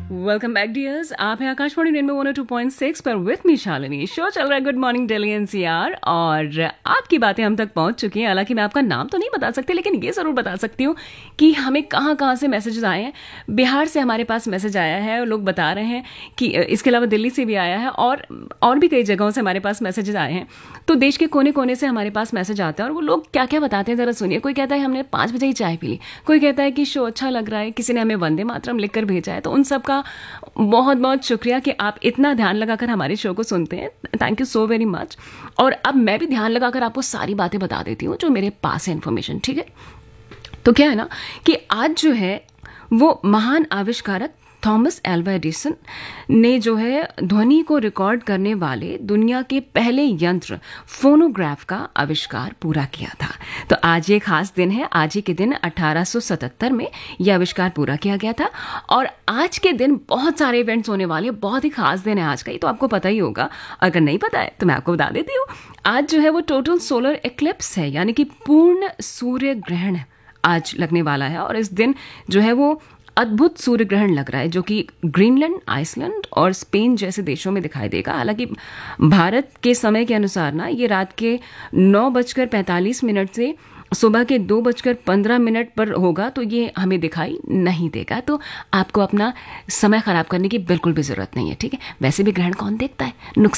Welcome back dears, आप हैं Akashvani rainbow 102.6 पर विथ मी शालिनी। शो चल रहा है गुड मॉर्निंग दिल्ली एनसीआर और आपकी बातें हम तक पहुंच चुकी हैं। हालांकि मैं आपका नाम तो नहीं बता सकती, लेकिन ये ज़रूर बता सकती हूँ कि हमें कहाँ कहाँ से मैसेजेस आए हैं। बिहार से हमारे पास मैसेज आया है, लोग बता रहे हैं कि इसके अलावा दिल्ली से भी आया है और भी कई जगहों से हमारे पास मैसेजेस आए हैं। तो देश के कोने कोने से हमारे पास मैसेज आते हैं और वो लोग क्या क्या बताते हैं ज़रा सुनिए। कोई कहता है हमने 5 बजे ही चाय पी ली, कोई कहता है कि शो अच्छा लग रहा है, किसी ने हमें वंदे मातरम लिख कर भेजा है। तो उन सब का बहुत बहुत शुक्रिया कि आप इतना ध्यान लगाकर हमारे शो को सुनते हैं। Thank you so very much. और अब मैं भी ध्यान लगाकर आपको सारी बातें बता देती हूँ जो मेरे पास है इन्फॉर्मेशन, ठीक है। तो क्या है ना कि आज जो है वो महान आविष्कारक थॉमस एल्वा एडिसन ने जो है ध्वनि को रिकॉर्ड करने वाले दुनिया के पहले यंत्र फोनोग्राफ का आविष्कार पूरा किया था। तो आज ये खास दिन है। आज ही के दिन 1877 में यह आविष्कार पूरा किया गया था और आज के दिन बहुत सारे इवेंट्स होने वाले, बहुत ही खास दिन है आज का। ये तो आपको पता ही होगा, अगर नहीं पता है तो मैं आपको बता देती हूँ। आज जो है वो टोटल सोलर एक्लिप्स है, यानी कि पूर्ण सूर्य ग्रहण आज लगने वाला है। और इस दिन जो है वो अद्भुत सूर्य ग्रहण लग रहा है, जो कि ग्रीनलैंड, आइसलैंड और स्पेन जैसे देशों में दिखाई देगा। हालांकि भारत के समय के अनुसार ना ये रात के 9:45 से सुबह के 2:15 पर होगा, तो ये हमें दिखाई नहीं देगा। तो आपको अपना समय खराब करने की बिल्कुल भी जरूरत नहीं है, ठीक है। वैसे भी ग्रहण कौन देखता है,